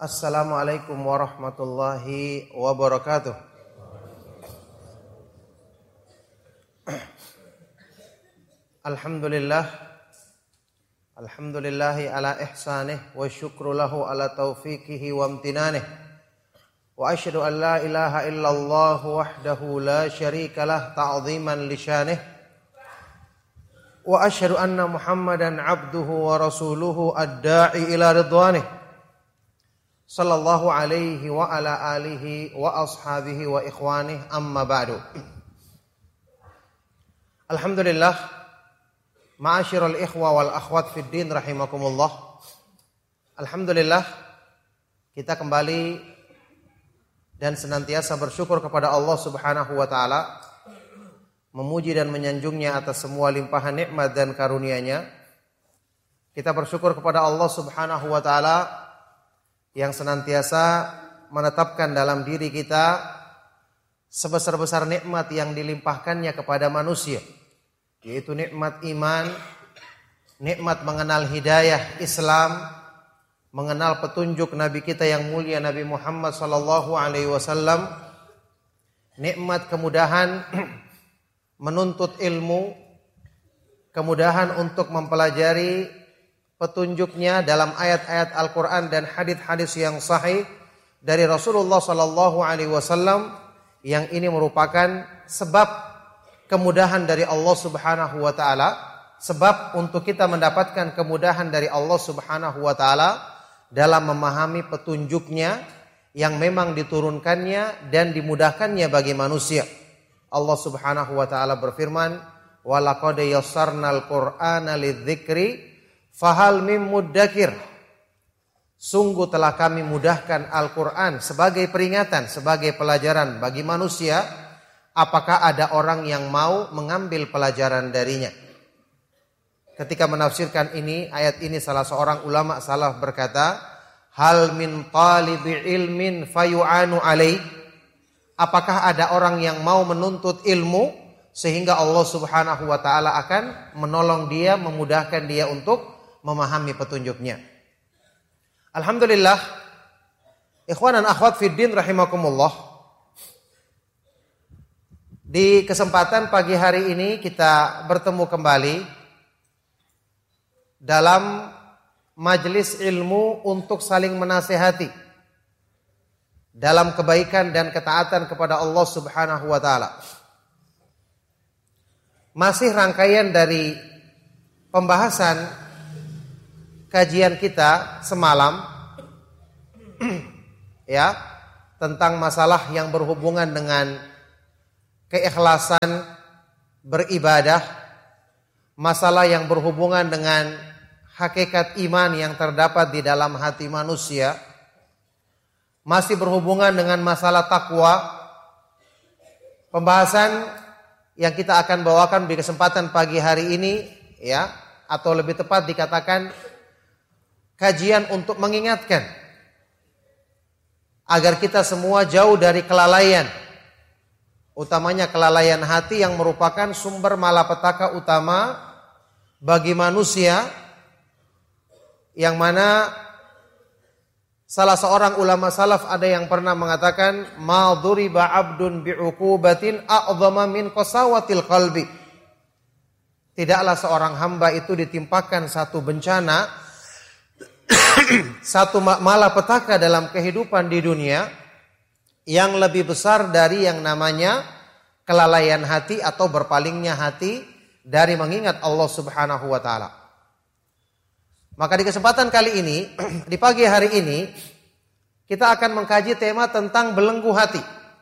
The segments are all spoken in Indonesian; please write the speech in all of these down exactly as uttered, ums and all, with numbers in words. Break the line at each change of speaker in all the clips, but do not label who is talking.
Assalamualaikum warahmatullahi wabarakatuh. Alhamdulillah Alhamdulillahi ala ihsanih wa syukru lahu ala taufiqihi wa amtinanih. Wa asyhadu an la ilaha illallah wahdahu la syarika lah ta'ziman li syanih. Wa asyhadu anna Muhammadan abduhu wa rasuluhu ad-da'i ila ridwanih. Sallallahu alaihi wa ala alihi wa ashabihi wa ikhwanih, amma ba'du. Alhamdulillah, ma'asyiral ikhwa wal akhwat fid din rahimakumullah. Alhamdulillah, kita kembali dan senantiasa bersyukur kepada Allah Subhanahu wa taala, memuji dan menyanjungnya atas semua limpahan nikmat dan karunia-Nya. Kita bersyukur kepada Allah Subhanahu wa taala yang senantiasa menetapkan dalam diri kita sebesar-besar nikmat yang dilimpahkannya kepada manusia, yaitu nikmat iman, nikmat mengenal hidayah Islam, mengenal petunjuk Nabi kita yang mulia Nabi Muhammad sallallahu alaihi wasallam, nikmat kemudahan menuntut ilmu, kemudahan untuk mempelajari petunjuknya dalam ayat-ayat Al-Quran dan hadis-hadis yang sahih dari Rasulullah sallallahu alaihi wasallam, yang ini merupakan sebab kemudahan dari Allah Subhanahu wa taala, sebab untuk kita mendapatkan kemudahan dari Allah Subhanahu wa taala dalam memahami petunjuknya yang memang diturunkannya dan dimudahkannya bagi manusia. Allah Subhanahu wa taala berfirman, "Wa laqad yassarnal Qur'ana lidzikri fahal mim muddakir." Sungguh telah kami mudahkan Al-Quran sebagai peringatan, sebagai pelajaran bagi manusia. Apakah ada orang yang mau mengambil pelajaran darinya? Ketika menafsirkan ini, ayat ini, salah seorang ulama salaf berkata, hal min talibi ilmin fayu'anu alaih. Apakah ada orang yang mau menuntut ilmu sehingga Allah Subhanahu wa taala akan menolong dia, memudahkan dia untuk memahami petunjuknya. Alhamdulillah, ikhwan dan akhwat fid din rahimakumullah. Di kesempatan pagi hari ini kita bertemu kembali dalam majelis ilmu untuk saling menasihati dalam kebaikan dan ketaatan kepada Allah Subhanahu wa taala. Masih rangkaian dari pembahasan kajian kita semalam ya, tentang masalah yang berhubungan dengan keikhlasan beribadah, masalah yang berhubungan dengan hakikat iman yang terdapat di dalam hati manusia, masih berhubungan dengan masalah takwa. Pembahasan yang kita akan bawakan di kesempatan pagi hari ini ya, atau lebih tepat dikatakan kajian untuk mengingatkan agar kita semua jauh dari kelalaian, utamanya kelalaian hati yang merupakan sumber malapetaka utama bagi manusia, yang mana salah seorang ulama salaf ada yang pernah mengatakan, ma duriba abdun bi'uqubatin a'dhama min qasawatil qalbi. Tidaklah seorang hamba itu ditimpakan satu bencana, satu malapetaka dalam kehidupan di dunia yang lebih besar dari yang namanya kelalaian hati atau berpalingnya hati dari mengingat Allah Subhanahu wa taala. Maka di kesempatan kali ini, di pagi hari ini, kita akan mengkaji tema tentang belenggu hati.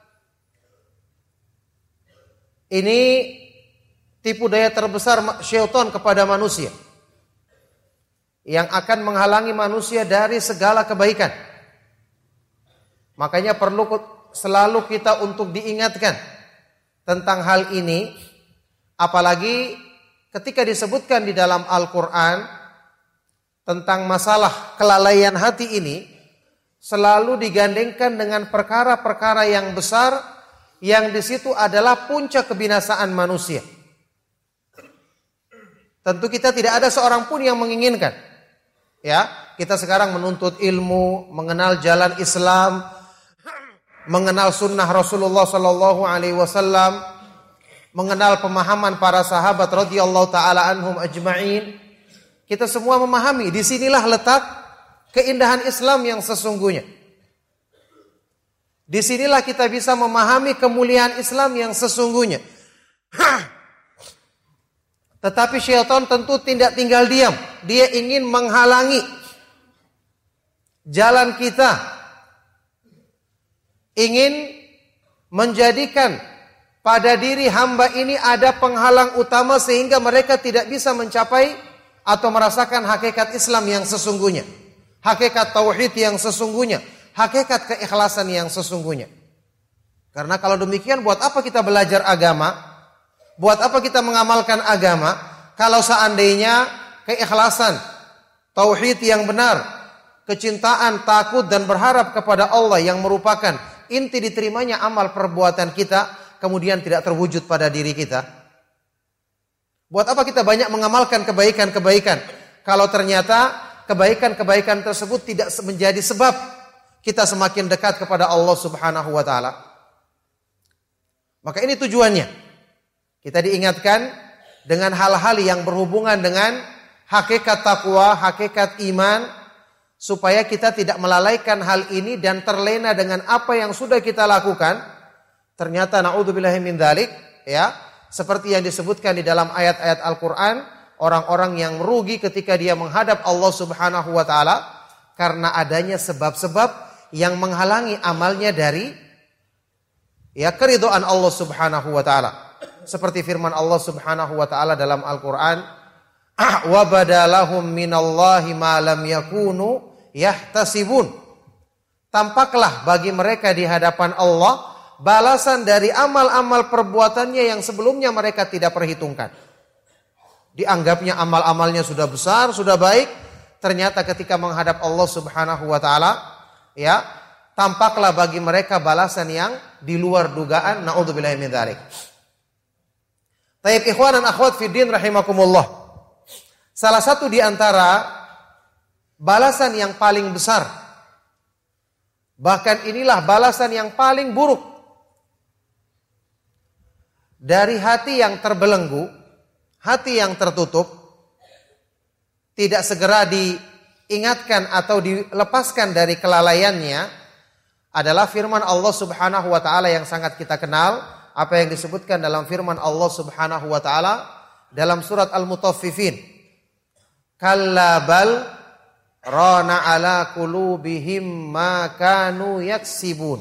Ini tipu daya terbesar syaitan kepada manusia, yang akan menghalangi manusia dari segala kebaikan. Makanya perlu selalu kita untuk diingatkan tentang hal ini, apalagi ketika disebutkan di dalam Al-Quran tentang masalah kelalaian hati ini, selalu digandengkan dengan perkara-perkara yang besar, yang di situ adalah puncak kebinasaan manusia. Tentu kita tidak ada seorang pun yang menginginkan, ya, kita sekarang menuntut ilmu, mengenal jalan Islam, mengenal sunnah Rasulullah sallallahu alaihi wasallam, mengenal pemahaman para sahabat radhiyallahu taala anhum ajma'in. Kita semua memahami, disinilah letak keindahan Islam yang sesungguhnya. Disinilah kita bisa memahami kemuliaan Islam yang sesungguhnya. Tetapi syaitan tentu tidak tinggal diam. Dia ingin menghalangi jalan kita. Ingin menjadikan pada diri hamba ini ada penghalang utama sehingga mereka tidak bisa mencapai atau merasakan hakikat Islam yang sesungguhnya. Hakikat tauhid yang sesungguhnya. Hakikat keikhlasan yang sesungguhnya. Karena kalau demikian, buat apa kita belajar agama? Buat apa kita mengamalkan agama? Kalau seandainya keikhlasan, tauhid yang benar, kecintaan, takut dan berharap kepada Allah yang merupakan inti diterimanya amal perbuatan kita, kemudian tidak terwujud pada diri kita. Buat apa kita banyak mengamalkan kebaikan-kebaikan kalau ternyata kebaikan-kebaikan tersebut tidak menjadi sebab kita semakin dekat kepada Allah Subhanahu wa taala. Maka ini tujuannya. Kita diingatkan dengan hal-hal yang berhubungan dengan hakikat takwa, hakikat iman, supaya kita tidak melalaikan hal ini dan terlena dengan apa yang sudah kita lakukan. Ternyata naudzubillahi min dzalik, ya, seperti yang disebutkan di dalam ayat-ayat Al-Qur'an, orang-orang yang merugi ketika dia menghadap Allah Subhanahu wa taala karena adanya sebab-sebab yang menghalangi amalnya dari ya keridhaan Allah Subhanahu wa taala. Seperti firman Allah Subhanahu wa taala dalam Al-Qur'an, "Wa badalahum minallahi ma lam yakunu yahtasibun." Tampaklah bagi mereka di hadapan Allah balasan dari amal-amal perbuatannya yang sebelumnya mereka tidak perhitungkan. Dianggapnya amal-amalnya sudah besar, sudah baik, ternyata ketika menghadap Allah Subhanahu wa taala, ya, tampaklah bagi mereka balasan yang di luar dugaan. Naudzubillahi min dzalik. Taib ikhwan dan akhwat fiddin rahimakumullah. Salah satu di antara balasan yang paling besar, bahkan inilah balasan yang paling buruk dari hati yang terbelenggu, hati yang tertutup, tidak segera diingatkan atau dilepaskan dari kelalaiannya, adalah firman Allah Subhanahu wa taala yang sangat kita kenal, apa yang disebutkan dalam firman Allah Subhanahu wa taala dalam surat Al-Mutaffifin. Kalla bal rana ala qulubihim ma kanu yaksibun.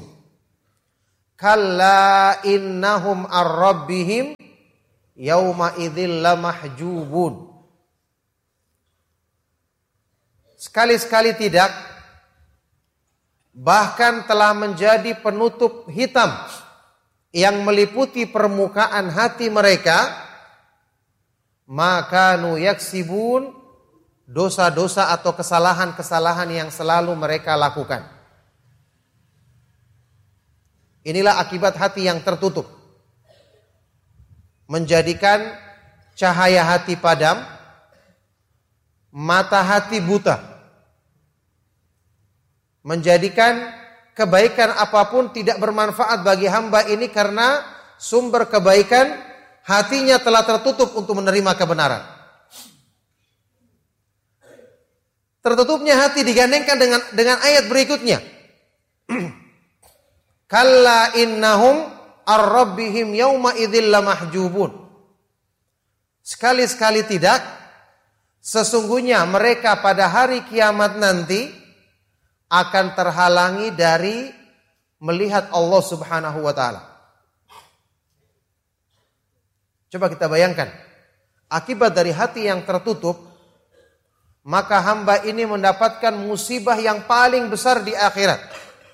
Kalla innahum ar-rabbihim yauma idzil lamahjubun. Sekali-sekali tidak, bahkan telah menjadi penutup hitam yang meliputi permukaan hati mereka, maka nu yaksibun, dosa-dosa atau kesalahan-kesalahan yang selalu mereka lakukan. Inilah akibat hati yang tertutup, menjadikan cahaya hati padam, mata hati buta, menjadikan kebaikan apapun tidak bermanfaat bagi hamba ini karena sumber kebaikan hatinya telah tertutup untuk menerima kebenaran. Tertutupnya hati digandengkan dengan dengan ayat berikutnya. Kalla innahum ar-rabbihim yauma idzil lamahjubun. Sekali-sekali tidak, sesungguhnya mereka pada hari kiamat nanti akan terhalangi dari melihat Allah Subhanahu wa taala. Coba kita bayangkan, akibat dari hati yang tertutup, maka hamba ini mendapatkan musibah yang paling besar di akhirat.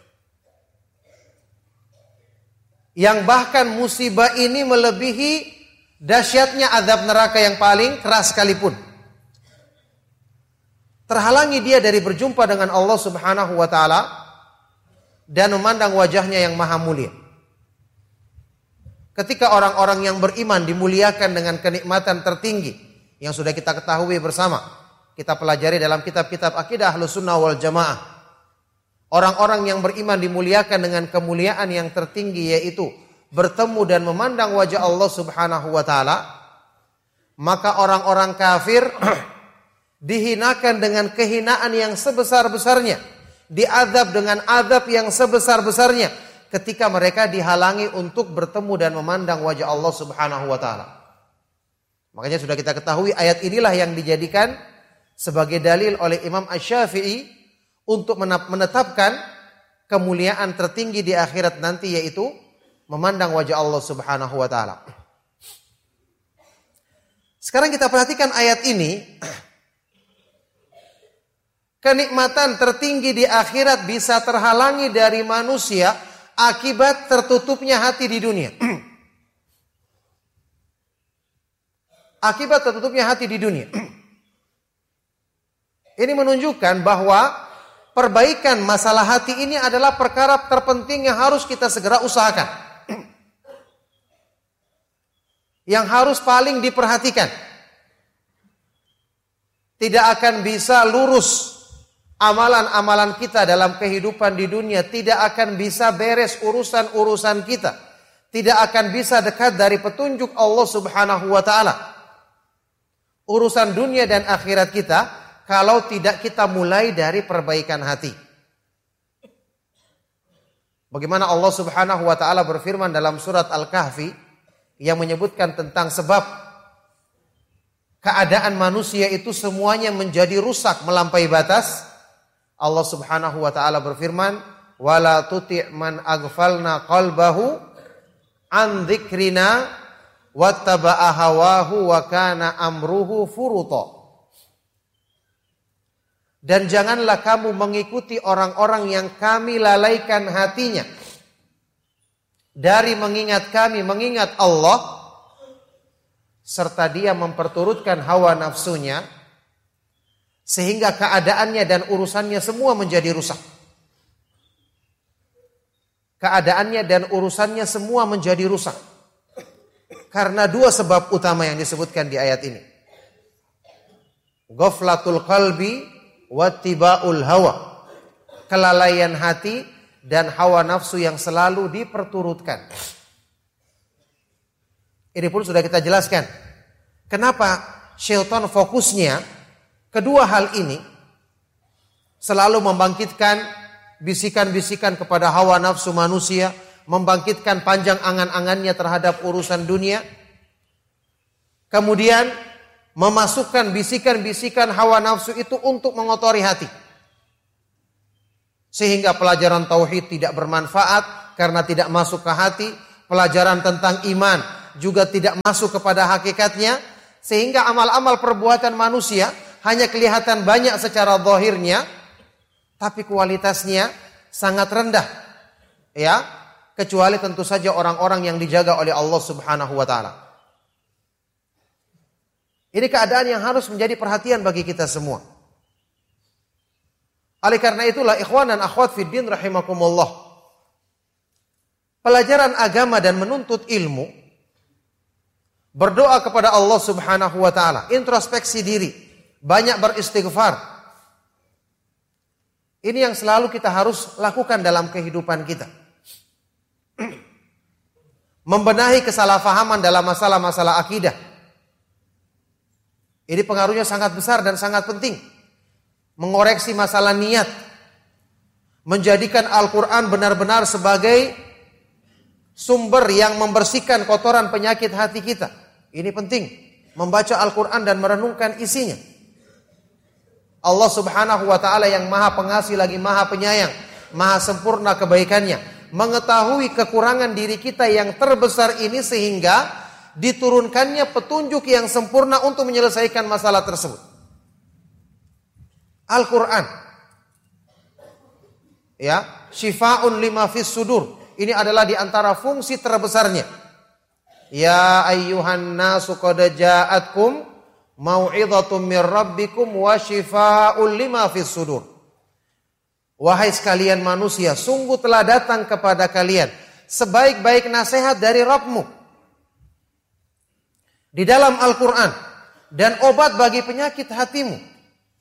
Yang bahkan musibah ini melebihi dahsyatnya azab neraka yang paling keras sekalipun. Terhalangi dia dari berjumpa dengan Allah Subhanahu wa taala dan memandang wajahnya yang maha mulia. Ketika orang-orang yang beriman dimuliakan dengan kenikmatan tertinggi yang sudah kita ketahui bersama, kita pelajari dalam kitab-kitab akidah Ahlus Sunnah wal Jamaah. Orang-orang yang beriman dimuliakan dengan kemuliaan yang tertinggi, yaitu bertemu dan memandang wajah Allah Subhanahu wa taala. Maka orang-orang kafir dihinakan dengan kehinaan yang sebesar-besarnya, diazab dengan azab yang sebesar-besarnya ketika mereka dihalangi untuk bertemu dan memandang wajah Allah Subhanahu wa taala. Makanya sudah kita ketahui ayat inilah yang dijadikan sebagai dalil oleh Imam Asy-Syafi'i untuk menetapkan kemuliaan tertinggi di akhirat nanti, yaitu memandang wajah Allah Subhanahu wa taala. Sekarang kita perhatikan ayat ini. Kenikmatan tertinggi di akhirat bisa terhalangi dari manusia akibat tertutupnya hati di dunia. Akibat tertutupnya hati di dunia. Ini menunjukkan bahwa perbaikan masalah hati ini adalah perkara terpenting yang harus kita segera usahakan. Yang harus paling diperhatikan. Tidak akan bisa lurus amalan-amalan kita dalam kehidupan di dunia, tidak akan bisa beres urusan-urusan kita, tidak akan bisa dekat dari petunjuk Allah Subhanahu wa taala. Urusan dunia dan akhirat kita kalau tidak kita mulai dari perbaikan hati. Bagaimana Allah Subhanahu wa taala berfirman dalam surat Al-Kahfi yang menyebutkan tentang sebab keadaan manusia itu semuanya menjadi rusak melampaui batas. Allah Subhanahu wa taala berfirman, "Wala tuti' man aghfalna qalbahu an dzikrina wattaba'a hawahu wa kana amruhu furuta." Dan janganlah kamu mengikuti orang-orang yang kami lalaikan hatinya dari mengingat kami, mengingat Allah, serta dia memperturutkan hawa nafsunya, sehingga keadaannya dan urusannya semua menjadi rusak. Keadaannya dan urusannya semua menjadi rusak. Karena dua sebab utama yang disebutkan di ayat ini. Ghaflatul qalbi wattiba'ul hawa. Kelalaian hati dan hawa nafsu yang selalu diperturutkan. Ini pun sudah kita jelaskan. Kenapa syaitan fokusnya kedua hal ini, selalu membangkitkan bisikan-bisikan kepada hawa nafsu manusia, membangkitkan panjang angan-angannya terhadap urusan dunia, kemudian memasukkan bisikan-bisikan hawa nafsu itu untuk mengotori hati. Sehingga pelajaran tauhid tidak bermanfaat karena tidak masuk ke hati, pelajaran tentang iman juga tidak masuk kepada hakikatnya, sehingga amal-amal perbuatan manusia hanya kelihatan banyak secara zahirnya, tapi kualitasnya sangat rendah. Ya, kecuali tentu saja orang-orang yang dijaga oleh Allah Subhanahu wa taala. Ini keadaan yang harus menjadi perhatian bagi kita semua. Oleh karena itulah ikhwan dan akhwat fid din rahimakumullah, pelajaran agama dan menuntut ilmu, berdoa kepada Allah Subhanahu wa taala, introspeksi diri, banyak beristighfar. Ini yang selalu kita harus lakukan dalam kehidupan kita. Membenahi kesalahpahaman dalam masalah-masalah akidah. Ini pengaruhnya sangat besar dan sangat penting. Mengoreksi masalah niat. Menjadikan Al-Quran benar-benar sebagai sumber yang membersihkan kotoran penyakit hati kita. Ini penting. Membaca Al-Quran dan merenungkan isinya. Allah Subhanahu wa ta'ala yang maha pengasih lagi maha penyayang, maha sempurna kebaikannya, mengetahui kekurangan diri kita yang terbesar ini, sehingga diturunkannya petunjuk yang sempurna untuk menyelesaikan masalah tersebut. Al-Quran, ya, syifa'un lima fis sudur. Ini adalah di antara fungsi terbesarnya. Ya ayyuhan nasu qad ja'atkum mau'idhatum mir rabbikum wa syifa'un lima fis sudur. Wahai sekalian manusia, sungguh telah datang kepada kalian sebaik-baik nasihat dari Rabbmu di dalam Al-Quran, dan obat bagi penyakit hatimu.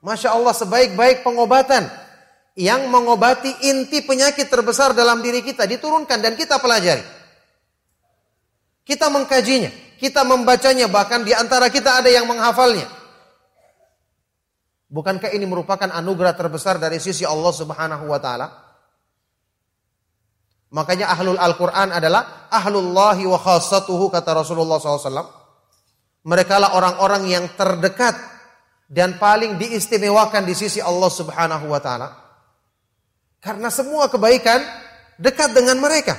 Masya Allah, sebaik-baik pengobatan yang mengobati inti penyakit terbesar dalam diri kita diturunkan dan kita pelajari. Kita mengkajinya, kita membacanya, bahkan di antara kita ada yang menghafalnya. Bukankah ini merupakan anugerah terbesar dari sisi Allah Subhanahu wa taala? Makanya ahlul Al-Quran adalah ahlullahi wa khassatuhu, kata Rasulullah shallallahu alaihi wasallam. Mereka lah orang-orang yang terdekat dan paling diistimewakan di sisi Allah Subhanahu wa taala. Karena semua kebaikan dekat dengan mereka.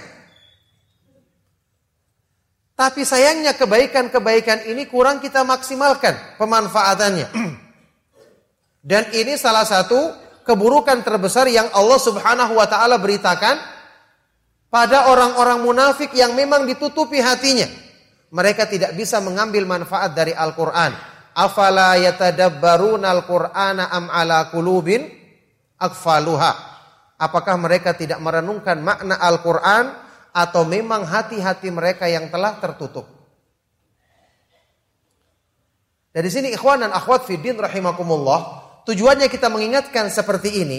Tapi sayangnya kebaikan-kebaikan ini kurang kita maksimalkan pemanfaatannya. Dan ini salah satu keburukan terbesar yang Allah Subhanahu wa taala beritakan pada orang-orang munafik yang memang ditutupi hatinya. Mereka tidak bisa mengambil manfaat dari Al-Qur'an. Afala yatadabbaruna al-Qur'ana am ala qulubin aqfaluha. Apakah mereka tidak merenungkan makna Al-Qur'an atau memang hati-hati mereka yang telah tertutup? Dari sini ikhwan dan akhwat fiddin rahimakumullah, tujuannya kita mengingatkan seperti ini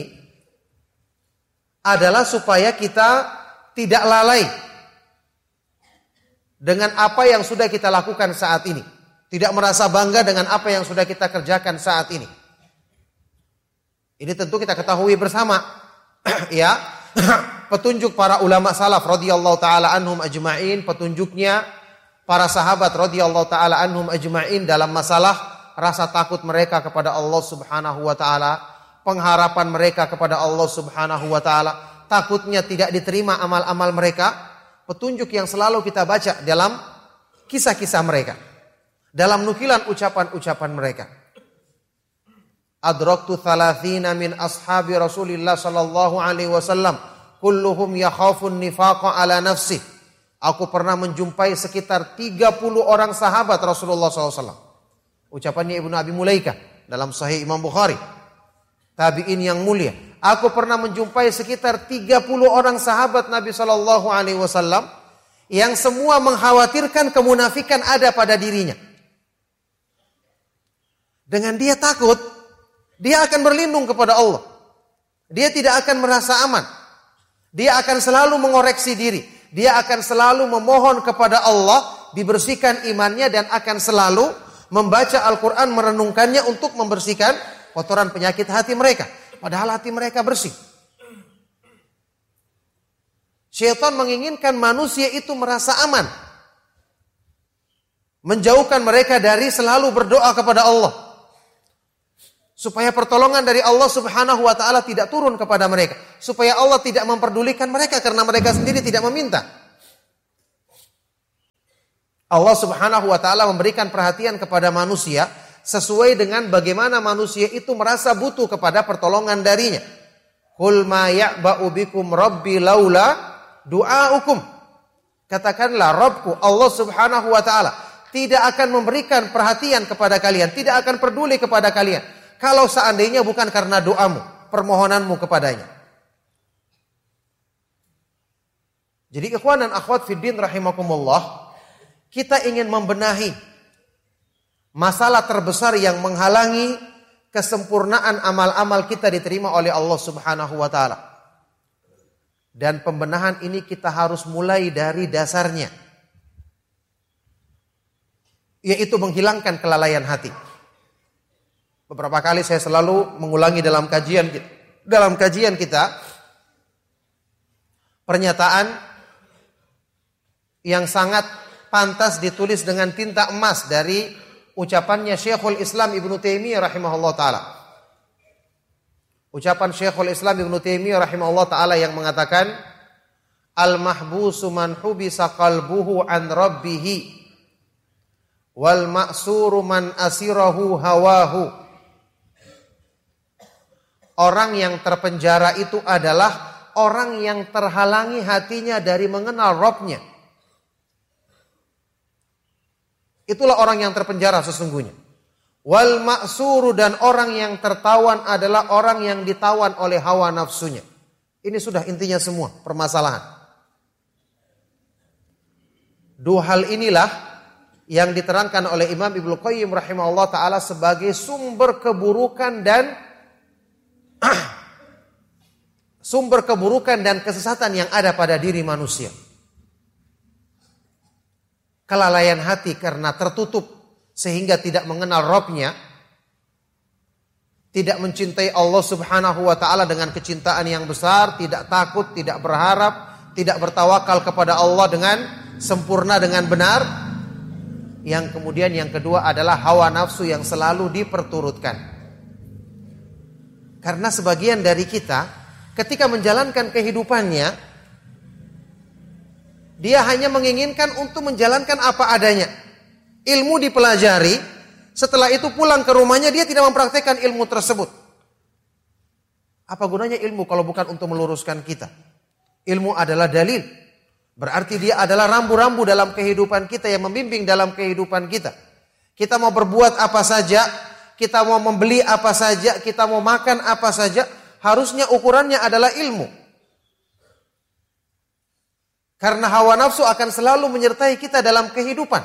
adalah supaya kita tidak lalai dengan apa yang sudah kita lakukan saat ini. Tidak merasa bangga dengan apa yang sudah kita kerjakan saat ini. Ini tentu kita ketahui bersama ya, petunjuk para ulama salaf radhiyallahu taala anhum ajma'in, petunjuknya para sahabat radhiyallahu taala anhum ajma'in dalam masalah rasa takut mereka kepada Allah Subhanahu wa taala, pengharapan mereka kepada Allah Subhanahu wa taala, takutnya tidak diterima amal-amal mereka, petunjuk yang selalu kita baca dalam kisah-kisah mereka, dalam nukilan ucapan-ucapan mereka. Adraktu thalathina min ashabi Rasulillah sallallahu alaihi wasallam kulluhum yakhafun nifaqa ala nafsih. Aku pernah menjumpai sekitar tiga puluh orang sahabat Rasulullah sallallahu alaihi wasallam. Ucapannya Ibnu Abi Mulaikah dalam Sahih Imam Bukhari. Tabi'in yang mulia. Aku pernah menjumpai sekitar tiga puluh orang sahabat Nabi sallallahu alaihi wasallam yang semua mengkhawatirkan kemunafikan ada pada dirinya. Dengan dia takut, dia akan berlindung kepada Allah. Dia tidak akan merasa aman. Dia akan selalu mengoreksi diri. Dia akan selalu memohon kepada Allah dibersihkan imannya dan akan selalu membaca Al-Quran, merenungkannya untuk membersihkan kotoran penyakit hati mereka. Padahal hati mereka bersih. Syaitan menginginkan manusia itu merasa aman. Menjauhkan mereka dari selalu berdoa kepada Allah. Supaya pertolongan dari Allah Subhanahu wa taala tidak turun kepada mereka. Supaya Allah tidak memperdulikan mereka karena mereka sendiri tidak meminta. Allah Subhanahu wa taala memberikan perhatian kepada manusia sesuai dengan bagaimana manusia itu merasa butuh kepada pertolongan darinya. Qul ma ya'ba'u bikum rabbi laula du'aukum. Katakanlah, Rabbku Allah Subhanahu wa taala tidak akan memberikan perhatian kepada kalian, tidak akan peduli kepada kalian kalau seandainya bukan karena doamu, permohonanmu kepadanya. Jadi ikhwan dan akhwat fiddin rahimakumullah, kita ingin membenahi masalah terbesar yang menghalangi kesempurnaan amal-amal kita diterima oleh Allah Subhanahu wa taala. Dan pembenahan ini kita harus mulai dari dasarnya, yaitu menghilangkan kelalaian hati. Beberapa kali saya selalu mengulangi dalam kajian dalam kajian kita pernyataan yang sangat pantas ditulis dengan tinta emas dari ucapannya Syekhul Islam Ibnu Taimiyah rahimahullah taala. Ucapan Syekhul Islam Ibnu Taimiyah rahimahullah taala yang mengatakan, al-mahbusu man hubisa qalbuhu an rabbih wal ma'suru man asirahu hawahu. Orang yang terpenjara itu adalah orang yang terhalangi hatinya dari mengenal Rabb-nya. Itulah orang yang terpenjara sesungguhnya. Wal ma'suru, dan orang yang tertawan adalah orang yang ditawan oleh hawa nafsunya. Ini sudah intinya semua permasalahan. Dua hal inilah yang diterangkan oleh Imam Ibnu Qayyim rahimahullah ta'ala sebagai sumber keburukan dan sumber keburukan dan kesesatan yang ada pada diri manusia. Kelalaian hati karena tertutup sehingga tidak mengenal Rabb-Nya, tidak mencintai Allah subhanahu wa ta'ala dengan kecintaan yang besar, tidak takut, tidak berharap, tidak bertawakal kepada Allah dengan sempurna, dengan benar. Yang kemudian yang kedua adalah hawa nafsu yang selalu diperturutkan. Karena sebagian dari kita ketika menjalankan kehidupannya, dia hanya menginginkan untuk menjalankan apa adanya. Ilmu dipelajari, setelah itu pulang ke rumahnya dia tidak mempraktekkan ilmu tersebut. Apa gunanya ilmu kalau bukan untuk meluruskan kita? Ilmu adalah dalil. Berarti dia adalah rambu-rambu dalam kehidupan kita yang membimbing dalam kehidupan kita. Kita mau berbuat apa saja, kita mau membeli apa saja, kita mau makan apa saja, harusnya ukurannya adalah ilmu. Karena hawa nafsu akan selalu menyertai kita dalam kehidupan.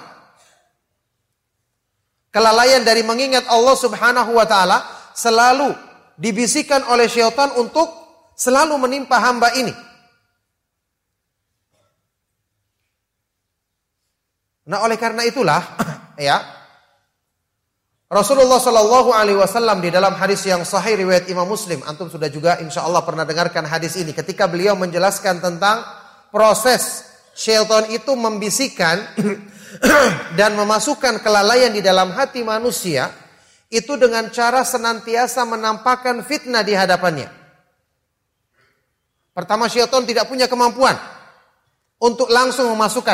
Kelalaian dari mengingat Allah subhanahu wa ta'ala selalu dibisikkan oleh syaitan untuk selalu menimpa hamba ini. Nah, oleh karena itulah ya, Rasulullah Shallallahu Alaihi Wasallam di dalam hadis yang sahih riwayat Imam Muslim, antum sudah juga insya Allah pernah dengarkan hadis ini, ketika beliau menjelaskan tentang proses syaitan itu membisikkan dan memasukkan kelalaian di dalam hati manusia itu dengan cara senantiasa menampakkan fitnah di hadapannya. Pertama, syaitan tidak punya kemampuan untuk langsung memasukkan.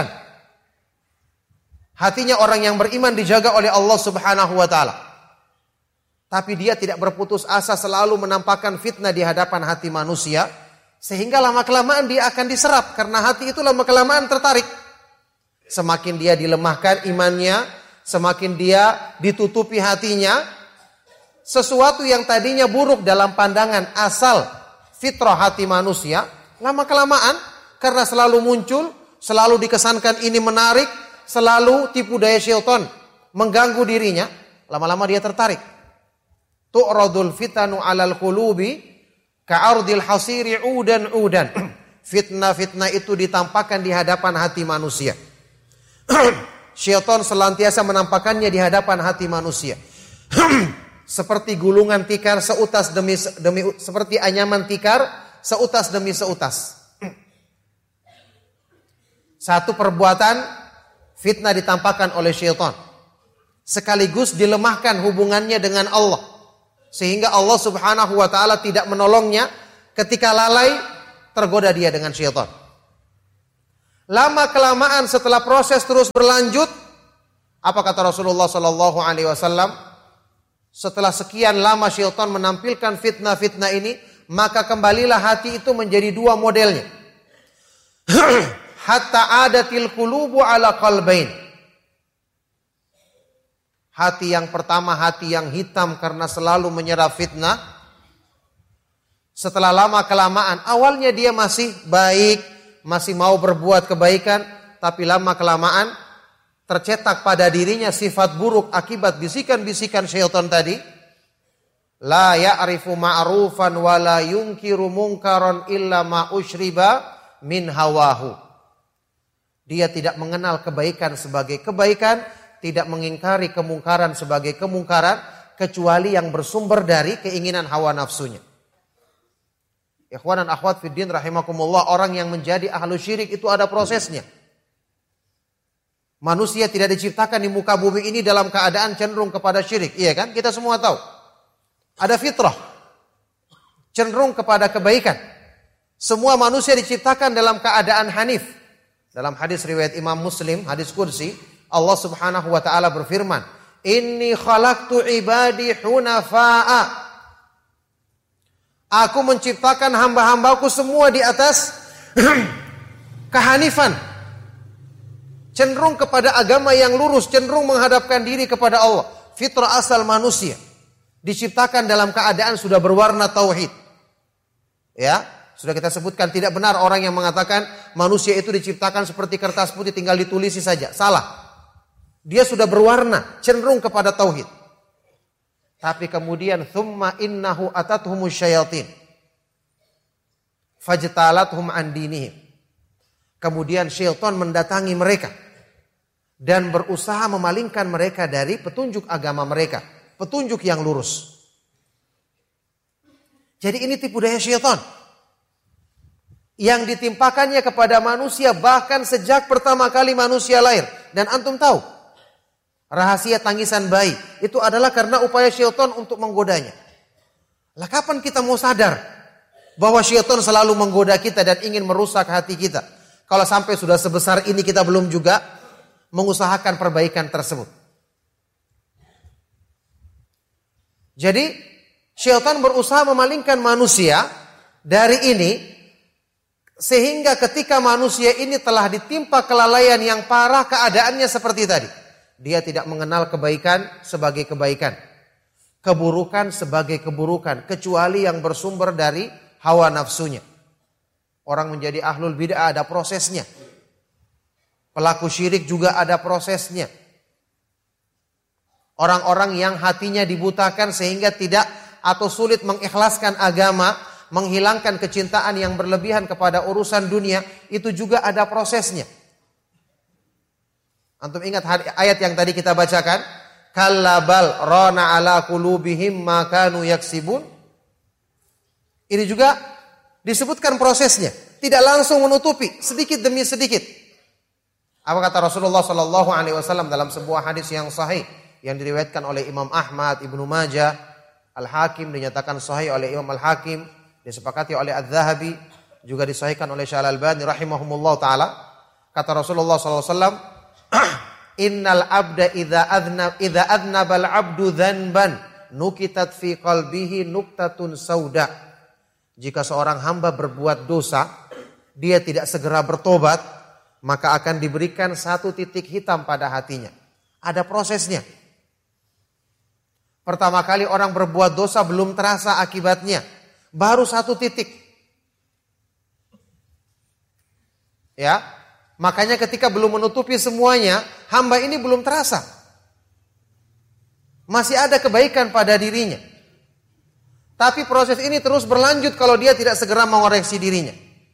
Hatinya orang yang beriman dijaga oleh Allah subhanahu wa ta'ala. Tapi dia tidak berputus asa selalu menampakkan fitnah di hadapan hati manusia. Sehingga lama-kelamaan dia akan diserap. Karena hati itu lama-kelamaan tertarik. Semakin dia dilemahkan imannya, semakin dia ditutupi hatinya, sesuatu yang tadinya buruk dalam pandangan asal fitrah hati manusia, lama-kelamaan karena selalu muncul, selalu dikesankan ini menarik, selalu tipu daya syaitan mengganggu dirinya, lama-lama dia tertarik. Tu'radul fitanu 'alal qulubi ka'ardil hasiri udan udan. Fitnah-fitnah itu ditampakkan di hadapan hati manusia. Syaitan selantiasa menampakkannya di hadapan hati manusia. Seperti gulungan tikar seutas demi demi seperti anyaman tikar seutas demi seutas. Satu perbuatan fitnah ditampakkan oleh syaitan. Sekaligus dilemahkan hubungannya dengan Allah. Sehingga Allah subhanahu wa ta'ala tidak menolongnya ketika lalai tergoda dia dengan syaitan. Lama kelamaan setelah proses terus berlanjut, apa kata Rasulullah sallallahu alaihi wasallam? Setelah sekian lama syaitan menampilkan fitnah-fitnah ini, maka kembalilah hati itu menjadi dua modelnya. Hatta adatil qulubu ala qalbain. Hati yang pertama, hati yang hitam karena selalu menyerap fitnah. Setelah lama kelamaan, awalnya dia masih baik, masih mau berbuat kebaikan, tapi lama kelamaan tercetak pada dirinya sifat buruk akibat bisikan-bisikan syaitan tadi. La ya'rifu ma'rufan wa la yunkiru munkaran illa ma usyriba min hawahu. Dia tidak mengenal kebaikan sebagai kebaikan, tidak mengingkari kemungkaran sebagai kemungkaran, kecuali yang bersumber dari keinginan hawa nafsunya. Ikhwan dan akhwat fiddin rahimakumullah, orang yang menjadi ahlu syirik itu ada prosesnya. Manusia tidak diciptakan di muka bumi ini dalam keadaan cenderung kepada syirik. Iya kan? Kita semua tahu. Ada fitrah. Cenderung kepada kebaikan. Semua manusia diciptakan dalam keadaan hanif. Dalam hadis riwayat Imam Muslim, hadis kursi, Allah subhanahu wa ta'ala berfirman, Inni khalaqtu ibadi hunafa'a. Aku menciptakan hamba-hambaku semua di atas kehanifan. Cenderung kepada agama yang lurus, cenderung menghadapkan diri kepada Allah. Fitrah asal manusia. Diciptakan dalam keadaan sudah berwarna tauhid. Ya, sudah kita sebutkan, tidak benar orang yang mengatakan manusia itu diciptakan seperti kertas putih tinggal ditulisi saja. Salah. Dia sudah berwarna, cenderung kepada tauhid. Tapi kemudian thumma innahu atathumus syayatin fajtalathum an dinihim. Kemudian syaitan mendatangi mereka dan berusaha memalingkan mereka dari petunjuk agama mereka, petunjuk yang lurus. Jadi ini tipu daya syaitan yang ditimpakannya kepada manusia bahkan sejak pertama kali manusia lahir. Dan antum tahu, rahasia tangisan bayi itu adalah karena upaya syaitan untuk menggodanya. Lah kapan kita mau sadar bahwa syaitan selalu menggoda kita dan ingin merusak hati kita? Kalau sampai sudah sebesar ini kita belum juga mengusahakan perbaikan tersebut. Jadi syaitan berusaha memalingkan manusia dari ini, sehingga ketika manusia ini telah ditimpa kelalaian yang parah, keadaannya seperti tadi. Dia tidak mengenal kebaikan sebagai kebaikan, keburukan sebagai keburukan, kecuali yang bersumber dari hawa nafsunya. Orang menjadi ahlul bid'ah ada prosesnya. Pelaku syirik juga ada prosesnya. Orang-orang yang hatinya dibutakan sehingga tidak atau sulit mengikhlaskan agama, menghilangkan kecintaan yang berlebihan kepada urusan dunia, itu juga ada prosesnya. Antum ingat ayat yang tadi kita bacakan? Kallabal rana ala qulubihim ma kanu yaksibun. Ini juga disebutkan prosesnya, tidak langsung menutupi, sedikit demi sedikit. Apa kata Rasulullah sallallahu alaihi wasallam dalam sebuah hadis yang sahih yang diriwayatkan oleh Imam Ahmad, Ibnu Majah, Al-Hakim, dinyatakan sahih oleh Imam Al-Hakim, disepakati oleh Adz-Dzahabi, juga disahihkan oleh Syekh Al-Albani rahimahumullah taala. Kata Rasulullah sallallahu alaihi wasallam, innal abda idza adnab idza adnabal abdu dzanban nukitat fi qalbihi nuktatun sauda. Jika seorang hamba berbuat dosa, dia tidak segera bertobat, maka akan diberikan satu titik hitam pada hatinya. Ada prosesnya. Pertama kali orang berbuat dosa belum terasa akibatnya, baru satu titik. Ya, makanya ketika belum menutupi semuanya, hamba ini belum terasa. Masih ada kebaikan pada dirinya. Tapi proses ini terus berlanjut kalau dia tidak segera mengoreksi dirinya.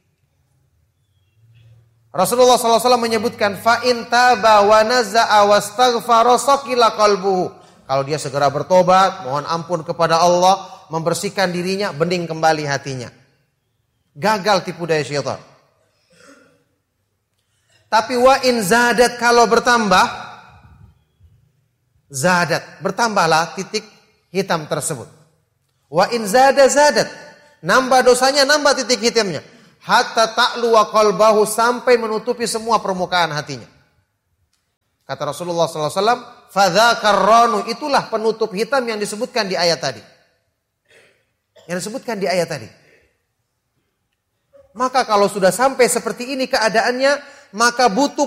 Rasulullah sallallahu alaihi wasallam menyebutkan fa in taba wa naza'a wastaghfara saqila qalbuhu. Kalau dia segera bertobat, mohon ampun kepada Allah, membersihkan dirinya, bening kembali hatinya. Gagal tipu daya syaitan. Tapi wa in zadat, kalau bertambah, zadat, bertambahlah titik hitam tersebut. Wa in zada zadat, nambah dosanya, nambah titik hitamnya. Hatta ta'lu wa qalbahu, sampai menutupi semua permukaan hatinya. Kata Rasulullah sallallahu alaihi wasallam, fadzakar ranu, itulah penutup hitam yang disebutkan di ayat tadi. Yang disebutkan di ayat tadi. Maka kalau sudah sampai seperti ini keadaannya, maka butuh